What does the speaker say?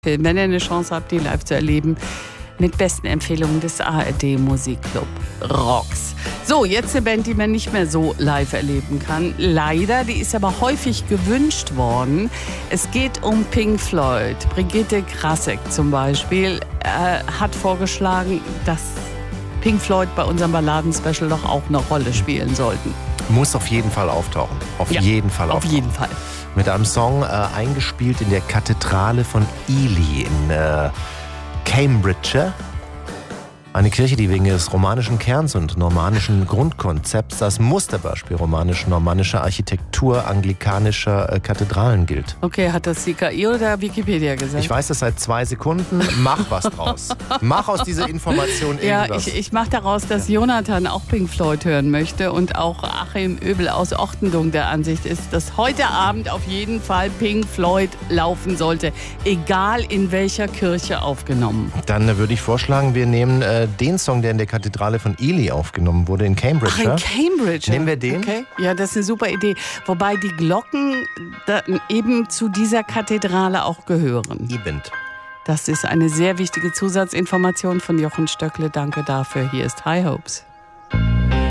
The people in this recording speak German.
Wenn ihr eine Chance habt, die live zu erleben, mit besten Empfehlungen des ARD Musikclub Rocks. So, jetzt eine Band, die man nicht mehr so live erleben kann. Leider, die ist aber häufig gewünscht worden. Es geht um Pink Floyd. Brigitte Krasek zum Beispiel hat vorgeschlagen, dass Pink Floyd bei unserem Balladen-Special doch auch eine Rolle spielen sollten. Muss auf jeden Fall auftauchen. Auf jeden Fall. Mit einem Song eingespielt in der Kathedrale von Ely in Cambridgeshire. Eine Kirche, die wegen ihres romanischen Kerns und normannischen Grundkonzepts als Musterbeispiel romanisch-normannischer Architektur anglikanischer Kathedralen gilt. Okay, hat das die KI oder Wikipedia gesagt? Ich weiß das seit 2 Sekunden. Mach was draus. Mach aus dieser Information irgendwas. Ja, ich mache daraus, dass Jonathan auch Pink Floyd hören möchte und auch Achim Öbel aus Ochtendung der Ansicht ist, dass heute Abend auf jeden Fall Pink Floyd laufen sollte, egal in welcher Kirche aufgenommen. Dann würde ich vorschlagen, wir nehmen den Song, der in der Kathedrale von Ely aufgenommen wurde, in Cambridge. Ach, in Cambridge? Nehmen wir den? Okay. Ja, das ist eine super Idee. Wobei die Glocken eben zu dieser Kathedrale auch gehören. Eben. Das ist eine sehr wichtige Zusatzinformation von Jochen Stöckle. Danke dafür. Hier ist High Hopes.